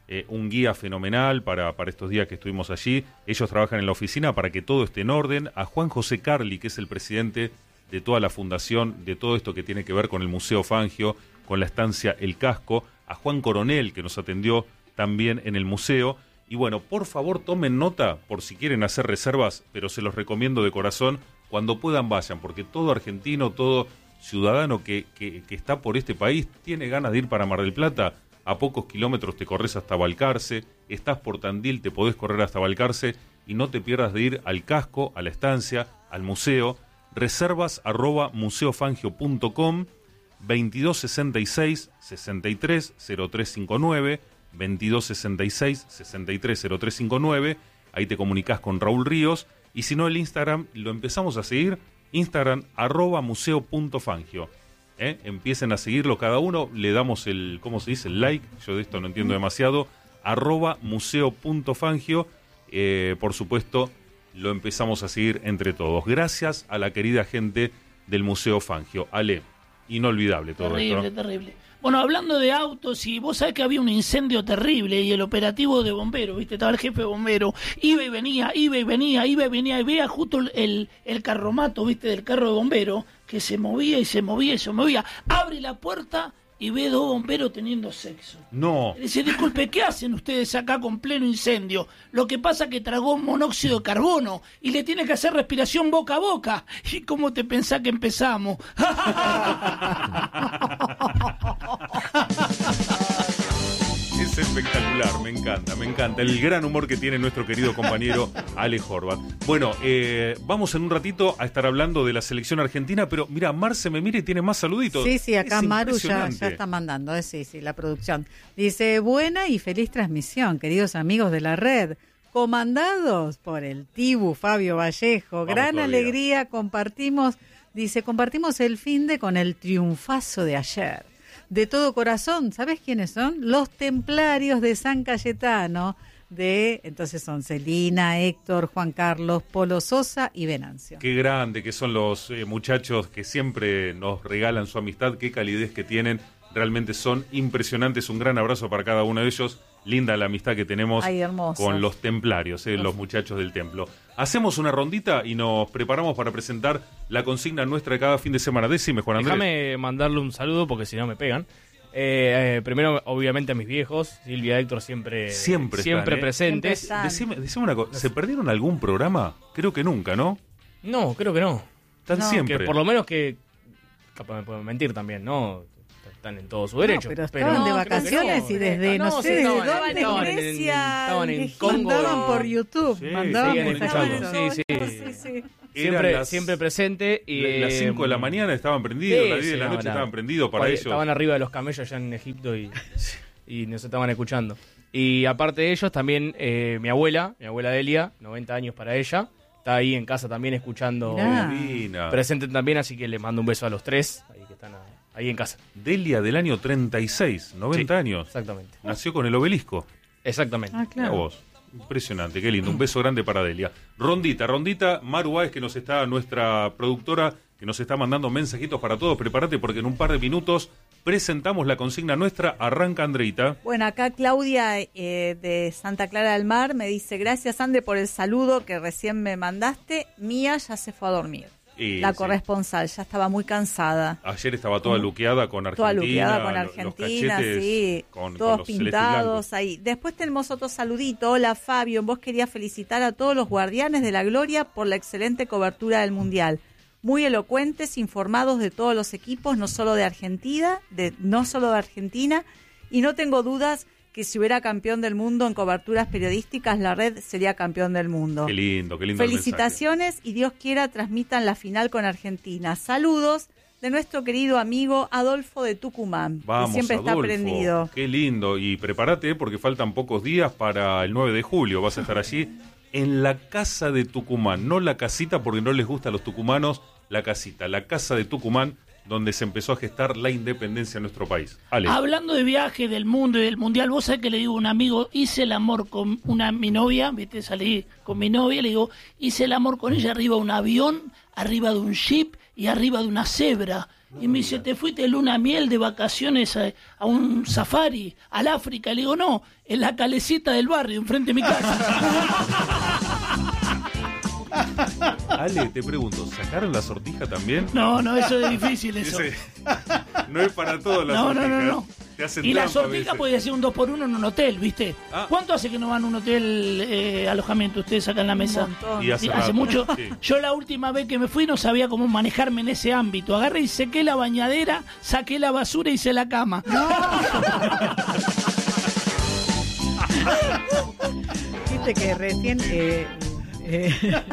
eh, un guía fenomenal para, para estos días que estuvimos allí. Ellos trabajan en la oficina para que todo esté en orden. A Juan José Carli, que es el presidente de toda la fundación, de todo esto que tiene que ver con el Museo Fangio, con la estancia El Casco. A Juan Coronel, que nos atendió también en el museo. Y bueno, por favor tomen nota por si quieren hacer reservas, pero se los recomiendo de corazón, cuando puedan vayan, porque todo argentino, todo ciudadano que, que, que está por este país tiene ganas de ir para Mar del Plata. A pocos kilómetros te corres hasta Balcarce, estás por Tandil, te podés correr hasta Balcarce, y no te pierdas de ir al Casco, a la estancia, al museo. Reservas arroba museofangio punto com, veintidós sesenta y seis, sesenta y tres, cero tres cincuenta y nueve, veintidós sesenta y seis, sesenta y tres, cero tres cincuenta y nueve. Ahí te comunicás con Raúl Ríos. Y si no, el Instagram lo empezamos a seguir, Instagram arroba museo.fangio. ¿Eh? Empiecen a seguirlo cada uno, le damos el, ¿cómo se dice? El like, yo de esto no entiendo demasiado, arroba museo.fangio. Eh, por supuesto, lo empezamos a seguir entre todos. Gracias a la querida gente del Museo Fangio. Ale, inolvidable todo terrible, esto. Terrible, terrible. Bueno, hablando de autos, y vos sabés que había un incendio terrible y el operativo de bomberos, ¿viste? Estaba el jefe de bomberos, iba y venía, iba y venía, iba y venía, y veía justo el, el carromato, ¿viste? Del carro de bomberos, que se movía y se movía y se movía. Abre la puerta y ve dos bomberos teniendo sexo. No. Le dice, disculpe, ¿qué hacen ustedes acá con pleno incendio? Lo que pasa es que tragó monóxido de carbono y le tiene que hacer respiración boca a boca. ¿Y cómo te pensás que empezamos? Es espectacular, me encanta, me encanta. El gran humor que tiene nuestro querido compañero Ale Horvath. Bueno, eh, vamos en un ratito a estar hablando de la selección argentina, pero mira, Marce me mira y tiene más saluditos. Sí, sí, acá Es Maru ya, impresionante. ya está mandando, eh, sí, sí, la producción. Dice, buena y feliz transmisión, queridos amigos de la red, comandados por el Tibu Fabio Vallejo. Vamos Gran todavía. alegría, compartimos, dice, compartimos el finde con el triunfazo de ayer. De todo corazón, ¿sabes quiénes son? Los templarios de San Cayetano, de, entonces son Celina, Héctor, Juan Carlos, Polo Sosa y Venancio. Qué grande que son los eh, muchachos que siempre nos regalan su amistad, qué calidez que tienen, realmente son impresionantes. Un gran abrazo para cada uno de ellos. Linda la amistad que tenemos Ay, hermosos. con los templarios, eh, los muchachos del templo. Hacemos una rondita y nos preparamos para presentar la consigna nuestra de cada fin de semana. Decime, Juan Andrés. Déjame mandarle un saludo porque si no me pegan. Eh, eh, primero, obviamente, a mis viejos, Silvia, Héctor, siempre, Siempre siempre están, ¿eh? presentes. Siempre están. Decime, decime una cosa, ¿se perdieron algún programa? Creo que nunca, ¿no? No, creo que no. Están No. siempre. Que por lo menos que, capaz me pueden mentir también, ¿no? Están en todo su derecho. pero estaban de creo que vacaciones y desde no sé sí, desde estaban, dónde. estaban en, Grecia, estaban en Egipto. Congo. Mandaban por YouTube, Sí, mandaban siguen mensajes. escuchando. Sí, sí. Sí, sí. Siempre, Eran las- siempre presente. Y, Las cinco de la eh, mañana estaban prendidos, sí, las diez de sí, la no, noche no. estaban prendidos para Oye, ellos. Estaban arriba de los camellos allá en Egipto y, y nos estaban escuchando. Y aparte de ellos, también eh, mi abuela, mi abuela Delia, noventa años para ella, está ahí en casa también escuchando, Mirá. Divina. presente también, así que le mando un beso a los tres, ahí que están ahí en casa. Delia del año treinta y seis, noventa Sí, años. Exactamente. Nació con el obelisco. Exactamente. Ah, Mirá claro. vos. Impresionante, qué lindo. Un beso grande para Delia. Rondita, rondita. Maru Báez, que nos está, nuestra productora, que nos está mandando mensajitos para todos. Prepárate porque en un par de minutos presentamos la consigna nuestra. Arranca Andreita. Bueno, acá Claudia eh, de Santa Clara del Mar me dice, gracias Ande por el saludo que recién me mandaste. Mía ya se fue a dormir. Y, la sí. corresponsal, ya estaba muy cansada. Ayer estaba toda luqueada con Argentina. Toda luqueada con lo- Argentina, los cachetes sí. con- con todos los celestes pintados blancos. ahí. Después tenemos otro saludito. Hola Fabio, vos quería felicitar a todos los guardianes de la gloria por la excelente cobertura del Mundial. Muy elocuentes, informados de todos los equipos, no solo de Argentina, de, no solo de Argentina, y no tengo dudas que si hubiera campeón del mundo en coberturas periodísticas, la red sería campeón del mundo. Qué lindo, qué lindo el mensaje. Felicitaciones y Dios quiera transmitan la final con Argentina. Saludos de nuestro querido amigo Adolfo de Tucumán, Vamos, que siempre está Adolfo. prendido. Qué lindo. Y prepárate porque faltan pocos días para el nueve de julio. Vas a estar allí en la casa de Tucumán. No la casita porque no les gusta a los tucumanos la casita. La casa de Tucumán, donde se empezó a gestar la independencia de nuestro país. Ale. Hablando de viaje, del mundo y del mundial, vos sabés que le digo a un amigo, hice el amor con una mi novia, viste, salí con mi novia, le digo, hice el amor con ella arriba de un avión, arriba de un jeep y arriba de una cebra. Y me dice, ¿te fuiste de luna a miel de vacaciones a, a un safari, al África? Le digo, no, en la calecita del barrio, enfrente de mi casa. Ale, te pregunto, ¿sacaron la sortija también? No, no, eso es difícil, eso. Ese- no es para todos la No, sortija. no, no, no. Te hacen Y la trampa a sortija veces. podía ser un dos por uno en un hotel, ¿viste? Ah. ¿Cuánto hace que no van a un hotel eh, alojamiento ustedes acá en la mesa? montón. Y hace Sí, hace rato, mucho. sí. Yo la última vez que me fui no sabía cómo manejarme en ese ámbito. Agarré y sequé la bañadera, saqué la basura y hice la cama. Viste que recién... eh, eh,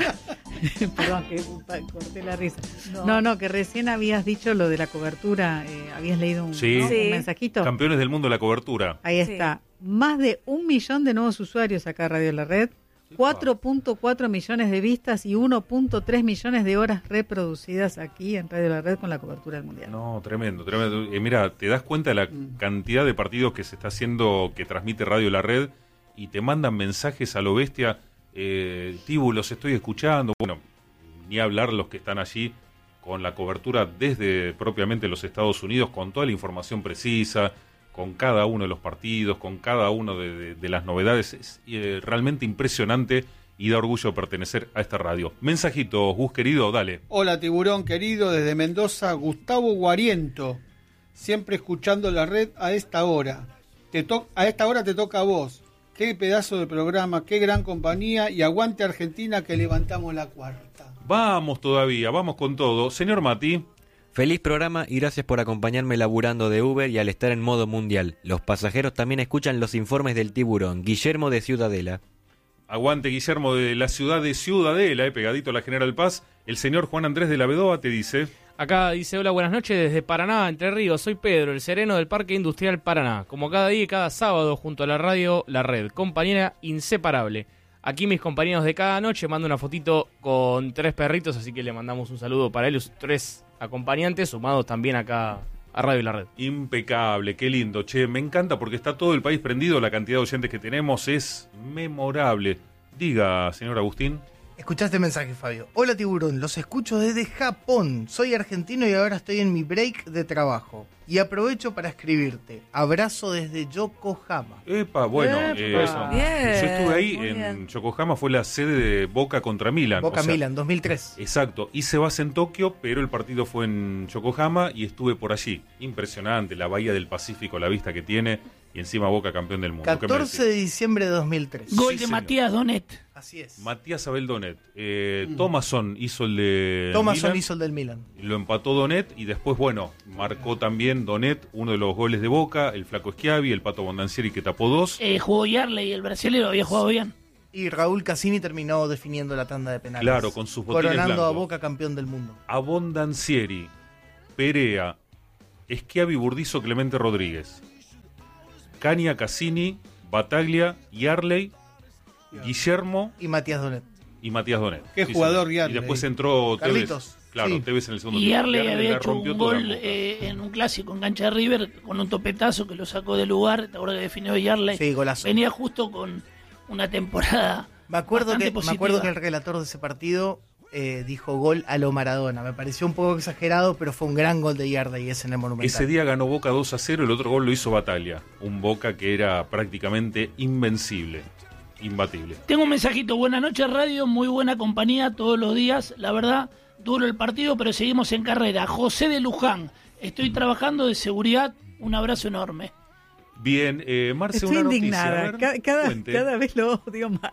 perdón, que pa- corté la risa. No. No. no, que recién habías dicho lo de la cobertura, eh, habías leído un, Sí. ¿no? Sí. un mensajito. Campeones del mundo de la cobertura. Ahí Sí. está. Más de un millón de nuevos usuarios acá en Radio La Red, cuatro punto cuatro millones de vistas y uno punto tres millones de horas reproducidas aquí en Radio La Red con la cobertura del Mundial. No, tremendo, tremendo. Eh, mira, te das cuenta de la cantidad de partidos que se está haciendo, que transmite Radio La Red, y te mandan mensajes a lo bestia. Eh, Tibu, los estoy escuchando. Bueno, ni hablar los que están allí con la cobertura desde propiamente los Estados Unidos, con toda la información precisa, con cada uno de los partidos, con cada uno de, de- de las novedades. Es eh, realmente impresionante y da orgullo pertenecer a esta radio. Mensajito, Gus querido, dale. Hola tiburón querido, desde Mendoza, Gustavo Guariento, siempre escuchando la red a esta hora. Te to- a esta hora te toca a vos. Qué pedazo de programa, qué gran compañía y aguante Argentina que levantamos la cuarta. Vamos todavía, vamos con todo. Señor Mati, Feliz programa y gracias por acompañarme laburando de Uber y al estar en modo mundial. Los pasajeros también escuchan los informes del tiburón. Guillermo de Ciudadela. aguante Guillermo de la ciudad de Ciudadela, eh, pegadito a la General Paz. El señor Juan Andrés de la Bedoa te dice... Acá dice, hola, buenas noches desde Paraná, Entre Ríos. Soy Pedro, el sereno del Parque Industrial Paraná. Como cada día y cada sábado, junto a la radio La Red, compañera inseparable. Aquí mis compañeros de cada noche, mando una fotito con tres perritos, así que le mandamos un saludo para ellos, tres acompañantes, sumados también acá a Radio La Red. Impecable, qué lindo, che, me encanta porque está todo el país prendido, la cantidad de oyentes que tenemos es memorable. Diga, señor Agustín. Escuchaste mensaje, Fabio. Hola tiburón, los escucho desde Japón. Soy argentino y ahora estoy en mi break de trabajo. Y aprovecho para escribirte. Abrazo desde Yokohama. Epa, bueno, Epa. eh, Bien, yo estuve ahí muy en bien. Yokohama, fue la sede de Boca contra Milan. Boca o sea, Milan, dos mil tres. Exacto, hice base en Tokio, pero el partido fue en Yokohama y estuve por allí. Impresionante, la bahía del Pacífico, la vista que tiene, y encima Boca campeón del mundo. ¿Qué me catorce decís? de diciembre de dos mil tres. Gol Sí, de señor. Matías Donet. Así es. Matías Abel Donet. Eh, Thomasson hizo el de Thomasson Milan, hizo el del Milan. lo empató Donet y después, bueno, marcó también Donet uno de los goles de Boca, el Flaco Schiavi, el Pato Bondancieri que tapó dos. Eh, jugó Yarley, el brasileño, había jugado bien. Y Raúl Cassini terminó definiendo la tanda de penales. Claro, con sus botines coronando a blancos. Boca campeón del mundo. Abondancieri, Perea, Schiavi, Burdizo, Clemente Rodríguez, Cania, Cassini, Bataglia, Yarley, Guillermo Y Matías Donet. y Matías Donet. Qué Sí, jugador señor. Yarley. Y después entró Tevez. Carlitos, Claro, sí. Tevez en el segundo Y tiempo. Yarley Yarley había la hecho rompió un toda gol en Boca. eh, en un clásico en cancha de River con un topetazo que lo sacó del lugar. ¿Te acuerdas que definió Yarley? Sí, golazo. Venía justo con una temporada. Me acuerdo, bastante que, me positiva. acuerdo que el relator de ese partido eh, dijo gol a lo Maradona. Me pareció un poco exagerado, pero fue un gran gol de Yarley ese en el Monumental. Ese día ganó Boca dos a cero, el otro gol lo hizo Bataglia. Un Boca que era prácticamente invencible, imbatible. Tengo un mensajito. Buenas noches, radio. Muy buena compañía todos los días. La verdad, duro el partido, pero seguimos en carrera. José de Luján. Estoy trabajando de seguridad. Un abrazo enorme. Bien, eh, Marce, Estoy una indignada, noticia. A ver, Ca- cada, cuente. cada vez lo odio más.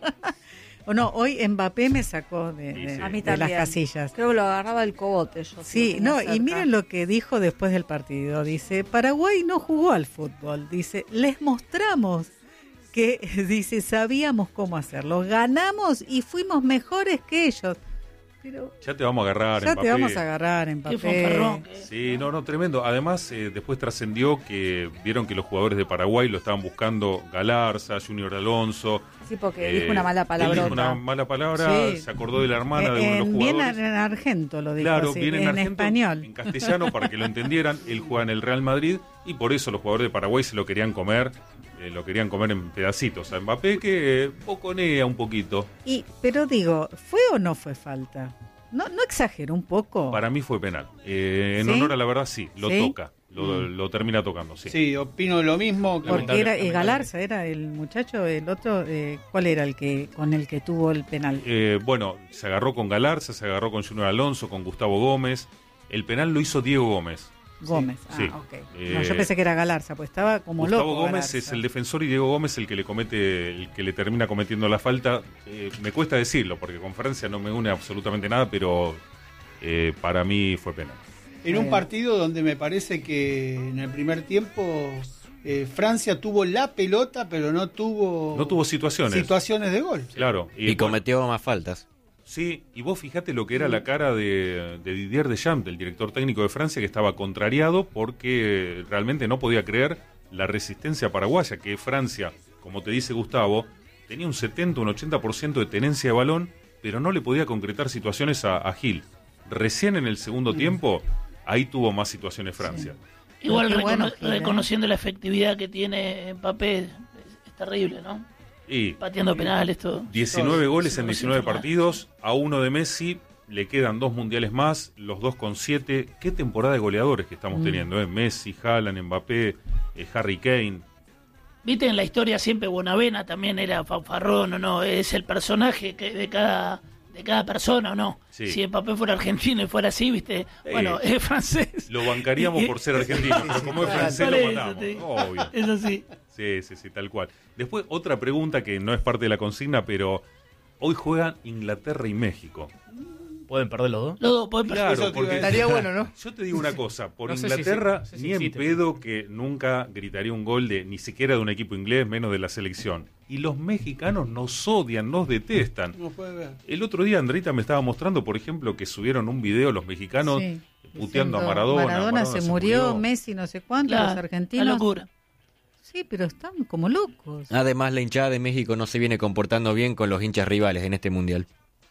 O no, hoy Mbappé me sacó de, Sí, de- sí. A mí de las también. casillas. Creo que lo agarraba el cogote yo. Sí, lo no, tenía y cerca. miren lo que dijo después del partido. Dice, Paraguay no jugó al fútbol. Dice, les mostramos que, dice, sabíamos cómo hacerlo. Ganamos y fuimos mejores que ellos. Pero Ya te vamos a agarrar, ya Mbappé. te vamos a agarrar, Qué Mbappé. fanfarrón. Sí, no, no, tremendo. Además, eh, después trascendió que vieron que los jugadores de Paraguay lo estaban buscando Galarza, Junior Alonso. Sí, porque eh, dijo una mala él palabrota. dijo una mala palabra, Sí. se acordó de la hermana de uno de En- los bien jugadores. en argento lo dijo Claro, así, bien en, en argento, español. en castellano, para que lo entendieran. Él juega en el Real Madrid y por eso los jugadores de Paraguay se lo querían comer, eh, lo querían comer en pedacitos. A Mbappé que eh, poconea un poquito. Y, pero digo, ¿fue o no fue falta? ¿No, no exageró un poco? Para mí fue penal. Eh, en ¿Sí? honor a la verdad, sí, lo ¿Sí? toca, lo, lo termina tocando, sí. Sí, opino lo mismo. que- Porque era eh, lamentable. Galarza, era el muchacho, el otro, eh, ¿cuál era el que con el que tuvo el penal? Eh, bueno, se agarró con Galarza, se agarró con Junior Alonso, con Gustavo Gómez. El penal lo hizo Diego Gómez. Gómez. Ah, sí. ok. Eh, No, yo pensé que era Galarza, pues estaba como Gustavo loco. Gómez Galarza. es el defensor y Diego Gómez el que le comete, el que le termina cometiendo la falta. Eh, me cuesta decirlo porque con Francia no me une absolutamente nada, pero eh, para mí fue penal. En un Bien. partido donde me parece que en el primer tiempo eh, Francia tuvo la pelota, pero no tuvo, No tuvo situaciones. situaciones de gol. Claro. Y bueno, cometió más faltas. sí, y vos fijate lo que era la cara de, de Didier Deschamps, del director técnico de Francia, que estaba contrariado porque realmente no podía creer la resistencia paraguaya, que Francia, como te dice Gustavo, tenía un setenta, un ochenta por ciento de tenencia de balón, pero no le podía concretar situaciones a, a Gil. Recién en el segundo tiempo, ahí tuvo más situaciones Francia. Igual Qué bueno, recono- Gil, ¿eh? reconociendo la efectividad que tiene Mbappé, es, es terrible, ¿no? Y Pateando penales, todo. diecinueve Todo. goles Sí, en no, diecinueve sí, partidos, a uno de Messi, le quedan dos mundiales más, los dos con siete. Qué temporada de goleadores que estamos Mm. teniendo, ¿eh? Messi, Haaland, Mbappé, eh, Harry Kane. Viste, en la historia siempre Bonavena también era fanfarrón, ¿o no? Es el personaje que de cada de cada persona, ¿o no? Sí. Si Mbappé fuera argentino y fuera así, ¿viste? Bueno, es francés. Lo bancaríamos por ser argentino, pero como es francés Por lo eso, matamos. sí. Obvio. Es así. Sí, sí, sí, tal cual. Después, otra pregunta que no es parte de la consigna, pero hoy juegan Inglaterra y México. ¿Pueden perder los dos? Los dos pueden perder. Claro, Eso te iba a porque decir. Estaría bueno, ¿no? yo te digo una cosa, por No sé si Inglaterra, sí, no sé si ni en existe. pedo que nunca gritaría un gol de ni siquiera de un equipo inglés, menos de la selección. Y los mexicanos nos odian, nos detestan. No puede ver. El otro día Andreita me estaba mostrando, por ejemplo, que subieron un video los mexicanos Sí, puteando a diciendo, Maradona. Maradona se, murió, Messi no sé cuánto, Claro, los la argentinos. locura. Sí, pero están como locos. Además, la hinchada de México no se viene comportando bien con los hinchas rivales en este mundial.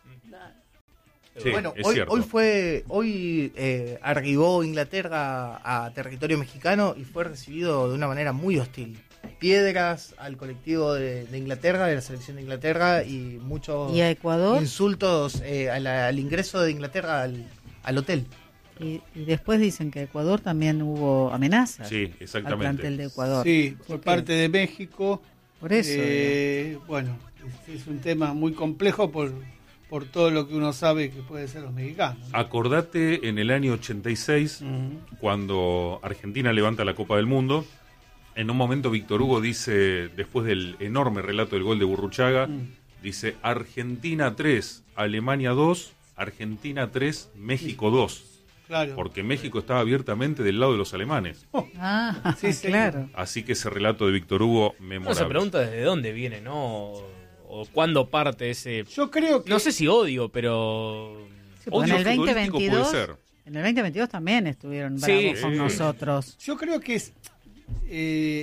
Sí, bueno, es hoy, cierto. hoy fue, hoy eh, arribó Inglaterra a territorio mexicano y fue recibido de una manera muy hostil. Piedras al colectivo de, de Inglaterra, de la selección de Inglaterra y muchos ¿Y a Ecuador? insultos eh, a la- al ingreso de Inglaterra al, al hotel. Y, y después dicen que Ecuador también hubo amenazas Sí, al exactamente. plantel de Ecuador. Sí, por ¿Por qué? parte de México. Por eso. Eh, bueno, es, es un tema muy complejo por, por todo lo que uno sabe que puede ser los mexicanos. ¿no? Acordate en el año ochenta y seis, Ujú. cuando Argentina levanta la Copa del Mundo, en un momento Víctor Hugo dice, después del enorme relato del gol de Burruchaga, Mm. dice Argentina tres, Alemania dos, Argentina tres, México dos. Claro. Porque México estaba abiertamente del lado de los alemanes. Ah, Sí, sí. claro. Así que ese relato de Víctor Hugo, Uno memorable. se pregunta desde dónde viene, ¿no? O, o cuándo parte ese... Yo creo que. No sé si odio, pero... Sí, porque Odio en el futbolístico puede veinte veintidós, ser. en el veinte veintidós también estuvieron Sí, bravos con sí. nosotros. Yo creo que es. eh,